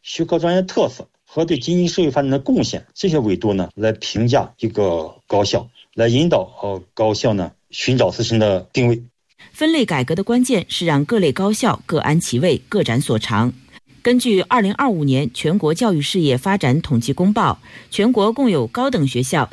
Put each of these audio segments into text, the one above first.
学科专业特色和对经济社会发展的贡献这些维度呢，来评价一个高校，来引导高校呢寻找自身的定位。 分类改革的关键是让各类高校各安其位，各展所长。根据2025年全国教育事业发展统计公报，全国共有高等学校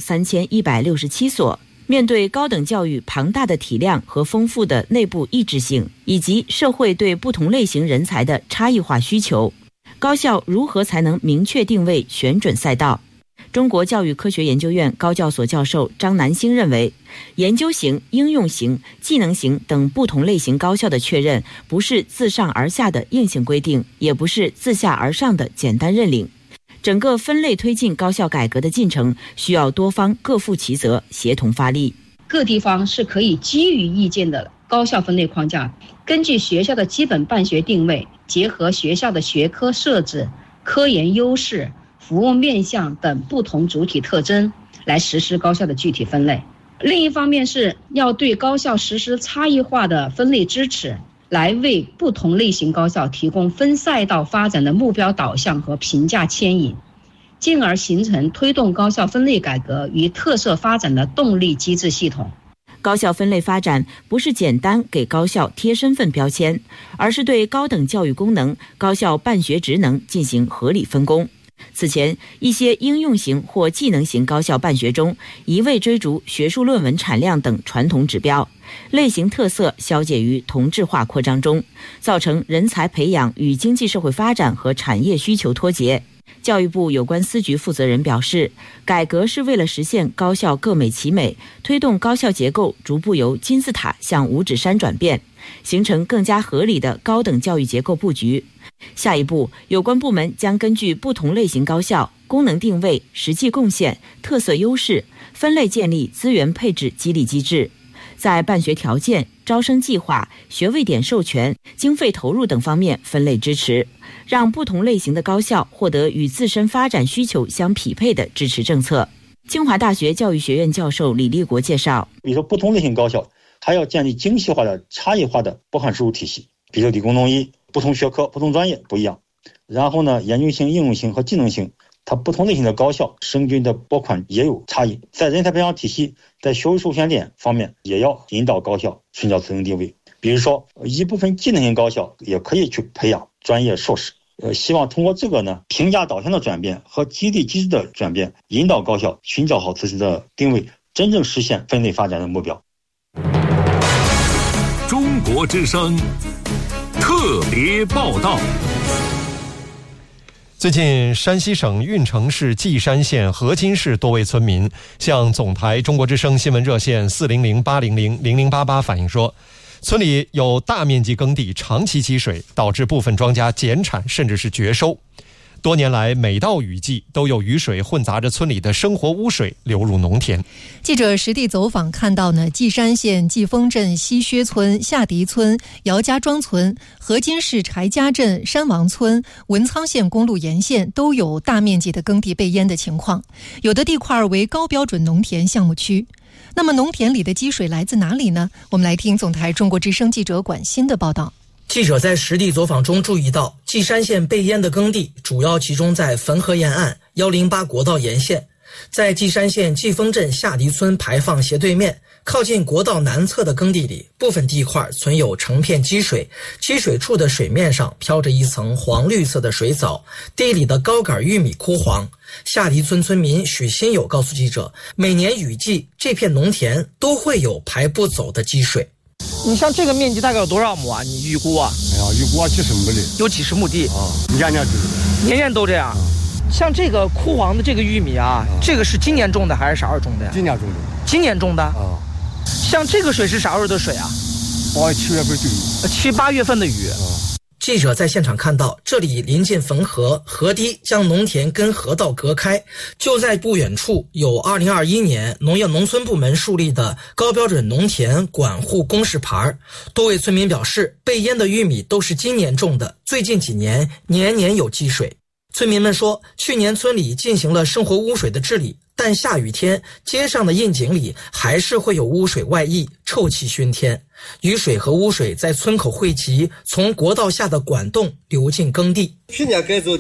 3167所。面对高等教育庞大的体量和丰富的内部异质性，以及社会对不同类型人才的差异化需求，高校如何才能明确定位、选准赛道？中国教育科学研究院高教所教授张南星认为，研究型、应用型、技能型等不同类型高校的确认，不是自上而下的硬性规定，也不是自下而上的简单认领。整个分类推进高校改革的进程，需要多方各负其责，协同发力。 各地方是可以基于意见的高校分类框架，根据学校的基本办学定位，结合学校的学科设置、科研优势、服务面向等不同主体特征，来实施高校的具体分类。另一方面是要对高校实施差异化的分类支持，来为不同类型高校提供分赛道发展的目标导向和评价牵引，进而形成推动高校分类改革与特色发展的动力机制系统。 高校分类发展不是简单给高校贴身份标签，而是对高等教育功能、高校办学职能进行合理分工。此前，一些应用型或技能型高校办学中，一味追逐学术论文产量等传统指标，类型特色消解于同质化扩张中，造成人才培养与经济社会发展和产业需求脱节。教育部有关司局负责人表示，改革是为了实现高校各美其美，推动高校结构逐步由金字塔向五指山转变，形成更加合理的高等教育结构布局。下一步，有关部门将根据不同类型高校、功能定位、实际贡献、特色优势，分类建立资源配置激励机制，在办学条件、招生计划、学位点授权、经费投入等方面分类支持，让不同类型的高校获得与自身发展需求相匹配的支持政策。清华大学教育学院教授李立国介绍， 比如说不同类型高校，它要建立精细化的、差异化的拨款收入体系，比如理工农医，不同学科、不同专业不一样。然后呢，研究型、应用型和技能型，它不同类型的高校生均的拨款也有差异。在人才培养体系、在学位授权点方面，也要引导高校寻找自身定位。比如说，一部分技能型高校也可以去培养专业硕士。希望通过这个呢，评价导向的转变和激励机制的转变，引导高校寻找好自身的定位，真正实现分类发展的目标。 中国之声特别报道。 最近，山西省运城市稷山县河津市多位村民向总台中国之声新闻热线400-800-0088反映说，村里有大面积耕地长期积水，导致部分庄稼减产甚至是绝收。多年来，每到雨季都有雨水混杂着村里的生活污水流入农田。 记者实地走访看到呢，稷山县季丰镇西薛村、下迪村、姚家庄村、河津市柴家镇、山王村、文沧县公路沿线都有大面积的耕地被淹的情况，有的地块为高标准农田项目区。那么农田里的积水来自哪里呢？我们来听总台中国之声记者管欣的报道。 记者在实地走访中注意到，稷山县被淹的耕地主要集中在汾河沿岸、108国道沿线。在稷山县季丰镇下迪村排放斜对面，靠近国道南侧的耕地里，部分地块存有成片积水，积水处的水面上飘着一层黄绿色的水藻，地里的高杆玉米枯黄。下迪村村民许新友告诉记者，每年雨季这片农田都会有排不走的积水。 你像这个面积大概有多少亩啊？你预估啊？ 哎呀，预估啊，70亩地， 有几十亩地啊，年年就是年年都这样。像这个枯黄的这个玉米啊，这个是今年种的还是啥时候种的呀？ 今年种的。 今年种的啊。 像这个水是啥时候的水啊 ？8、7月份的雨。 7、8月份的雨。 记者在现场看到，这里临近汾河，河堤将农田跟河道隔开，就在不远处有2021年农业农村部门树立的高标准农田管护公示牌。多位村民表示，被淹的玉米都是今年种的，最近几年年年有积水。村民们说，去年村里进行了生活污水的治理，但下雨天街上的窨井里还是会有污水外溢，臭气熏天。雨水和污水在村口汇集，从国道下的管洞流进耕地。 去年改造